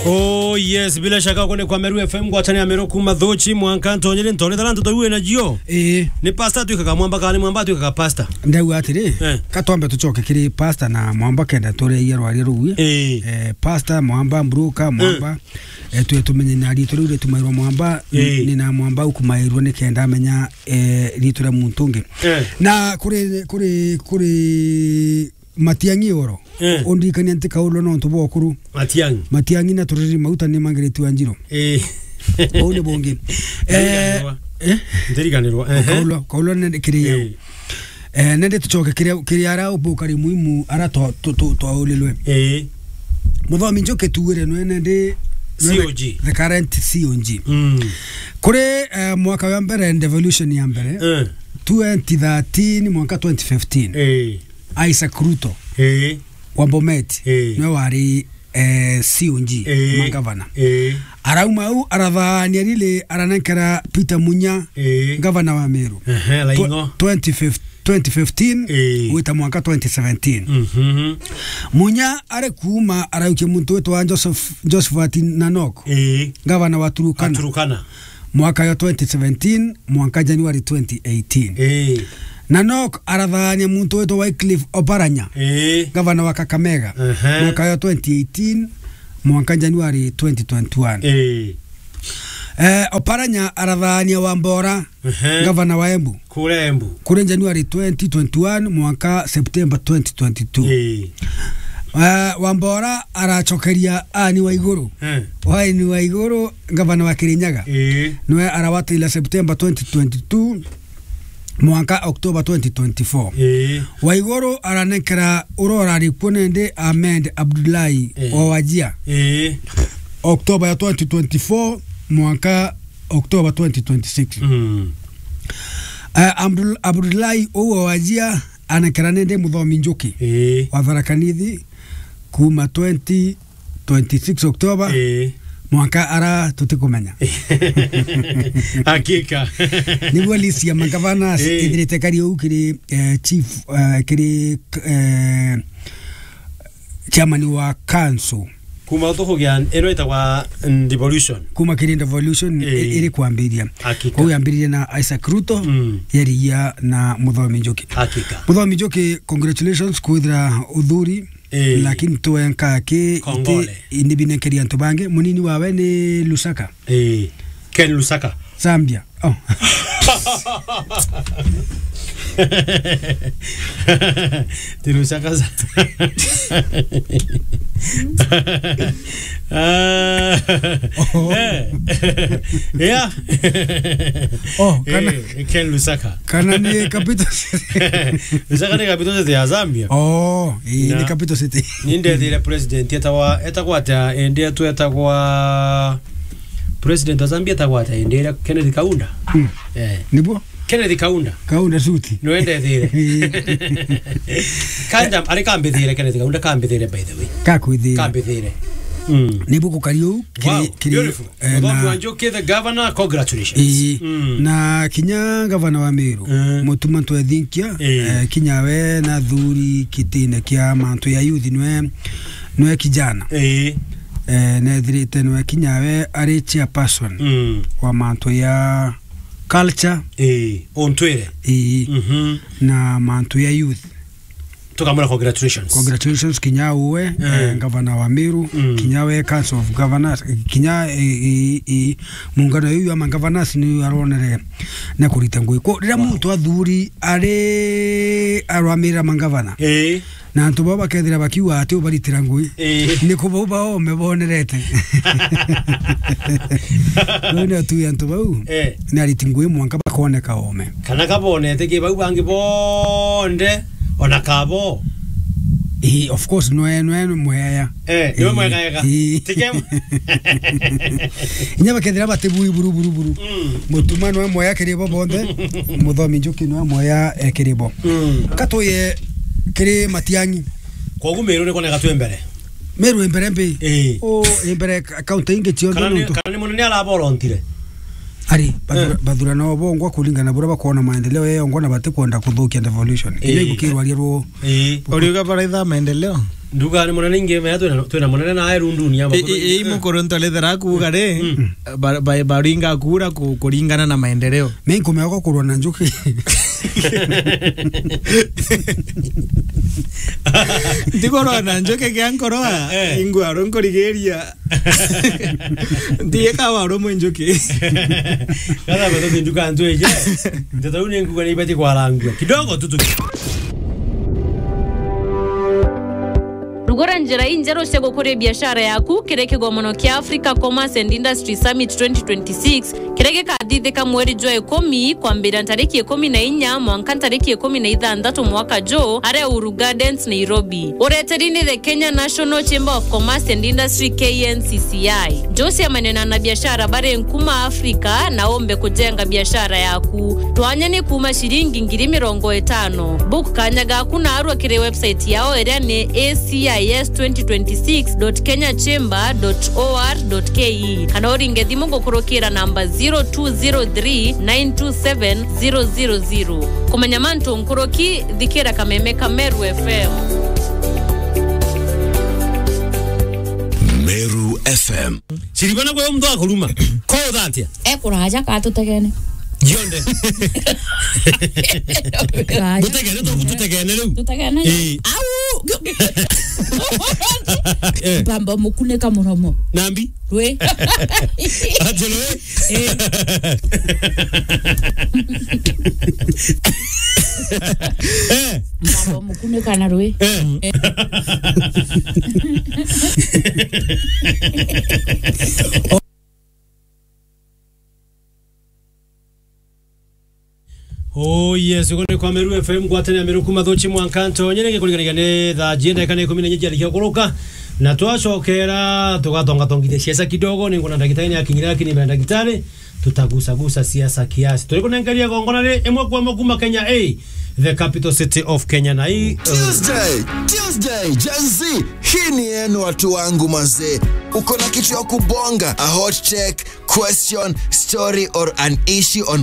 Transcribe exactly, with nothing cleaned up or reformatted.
Oh yes, bila shaka kone kwa Meru F M kwa tani ya Meru kuma dhochi mwankanto nyele ntone talanto towe na jio. Eh. Ni pasta tu kaka mwamba kali mwamba tu kaka pasta. Ndewe atiri. Eh. Katombe tuchoke kiri pasta na mwamba kenda tore yero ali ruwe. Eh. Eh pasta mwamba mbruka mwamba. Eh, eh tu tumenye na ali tore tumairo mwamba eh. Ni na mwamba ukumairo ne kenda menya eh litura muntunge. Eh. Na kuri kuri kuri Matiangi oro. Eh. Ondi kanyante kaulo no to bokuru. Matiangi. Matiangi na turiri mauta ni mangreti wanjiro. Eh. Ole bonge. Eh. Eh. Ndiriganirwa. Eh. Kaulo kaulo ne kiriya. Eh. Eh nende tuchoke kiriya kiriya obukari muimu ara to to to olelwe. Eh. Mudho minjoke tuwere no nende C O G. The current C O G. Mm. Kure uh, mwaka wa mbere devolution ya mbere. Eh. twenty thirteen mwaka twenty fifteen. Eh. Isaac Ruto eh wa Bomet eh no wari eh C O G eh. Magavana eh arauma u aravani rile aranankara Peter Munya eh governor wa Meru eh laingo twenty fifteen eh wita mwaka twenty seventeen mhm Munya are kuma arauke muntu wetu wa Joseph Josephat Nanok eh governor wa Turukana Turukana mwaka ya twenty seventeen mwaka January twenty eighteen eh Nanok aravani muntu wetu Wycliffe Oparanya eh governor wa Kakamega uh -huh. mwaka ya twenty eighteen mwaka January twenty twenty-one eh eh Oparanya aravani wa Mbora uh -huh. governor wa Embu kule Embu kule January twenty twenty-one mwaka September twenty twenty-two eh Uh, Wambora arachokeria ani wa iguru eh wai ni wa iguru governor wa Kirinyaga eh no arawata ila September twenty twenty-two mwaka October twenty twenty-four eh Waigoro aranekera urora riponende Ahmed Abdullahi eh. Owajia eh October ya twenty twenty-four mwaka October twenty twenty-six mm. uh, Abdul Abdullahi Owajia anekera nende Muthomi Njuki eh wa Tharaka-Nithi kuma twenty twenty-six October eh mwaka ara tutikumenya hakika ni walisi ya magavana idrite kari ukiri uh, chief uh, kiri uh, chairman wa council kuma utoho gyan ero itawa devolution kuma kiri devolution e. iri kuambiria kwa yambiria na Isaac Ruto mm. yeria na Muthomi Njuki hakika Muthomi Njuki congratulations kuithira udhuri eh. Lakini tuwenka ke ite indibine keri antobange munini wawe ni Lusaka eh Ken Lusaka Zambia oh Ti Lusaka ah yeah oh kana Ken Lusaka kana ni capital Lusaka ni capital ya Zambia oh ni capital city ninde the president yatawa etakwata ende tu yatakwa president wa Zambia takwata ende Kennedy Kaunda mm. eh nibo Kennedy Kaunda Kaunda suti no ende thire kanda ari kambe thire Kennedy Kaunda kambe thire by the way kako thire kambe thire mm nibo kukariu kiri kiri eh, na Njuki the governor congratulations e, mm. na kinya governor wa Meru mm. mutuma to ethinkia e. eh, kinyawe na thuri kitine kia mantu ya youth nwe nwe kijana eh eh na thirite nwe kinyawe ari chairperson mm. wa mantu ya culture eh ontwere eh mhm na mantu ya youth tukamura congratulations congratulations kinyawe mm. eh, governor wa Meru mm. kinyawe council of governors kinya e, e, mungano yu ama governors ni aronere na kurita ngui ko rira wow. Muntu athuri are arwamira mangavana eh na antu baba kethira bakiwa ati ubaritira ngui eh ni kububa o mebonerete no tu antu bau eh ni ariti ngui mwanka bakoneka ome kana kabonete ke bau bangi bonde ona kabo eh of course no no no moya eh no moya ga tikem inyaba kedira batebu buru buru buru mutuma no moya kerebo bonde Muthomi Njuki no moya ekerebo katoye kere Matiangi kwa gumero ne kone gatwe mbere Meru embere mbe eh o embere account inge tiondo kana ni munene ala bolontire ari badura no bongo kulingana bura bakona maendeleo yao ngona bate kwenda kudhukia devolution ile gukirwa rero eh uriga bara idha maendeleo nduga ni munene ngeme ya twena twena munene na airundu ni ama e e mukoronto le dara kugare ba baringa kura kuringana na maendeleo mimi kumeko kurwa na njuki ndikoro na njuki kyankoroa ingwa ronkorigeria ndiye kawa romo njuki kada bado nduga ndoeje ndatauni nguga ni bati kwa langu kidogo tutu Rugora njira injero shego kore biashara yaku kireke gomono kia Africa Commerce and Industry Summit twenty twenty-six kireke kadithika mweri jwa ekomi kwa mbira tariki ekomi na inya mwanka tariki ekomi na ithandatu mwaka jo are Uru Gardens Nairobi ureterini the Kenya National Chamber of Commerce and Industry K N C C I Jose manena na biashara bare nkuma Afrika na ombe kujenga biashara yaku twanyane kuma shiringi ngiri mirongo etano book kanyaga kuna arwa kire website yao erane A C I S twenty twenty-six dot kenya chamber dot or dot ke kana oringe thimo gokorokera namba zero two zero three nine two seven zero zero zero kumenya manto nkoroki dhikera kameme Meru F M Meru F M Siribana kwa mtu akuluma ko dhatia e kuraja ka tutegene Yonde. Tutegene to tutegene lu. Tutegene. Eh. Au. Bamba mukune ka muromo. Nambi? We. Atelo. Eh. Eh. Bamba mukune kana rwe. Eh. Oh yes, uko kwa Meru F M gwatene ya Meru kuma thochi mwankanto nyerenge kuliganigane tha jenda kana kumi na inya jali kiguruka na twacokera tugatonga tongite siasa kidogo ni ngona ndagitari akinyira lakini mbele ndagitari tutagusa gusa siasa kiasi tuliko naangalia gongona le emwe kwa mkuma Kenya A the capital city of Kenya na hii Tuesday Tuesday Gen Z hii ni yenu watu wangu mazee uko na kitu ya kubonga a hot check question story or an issue on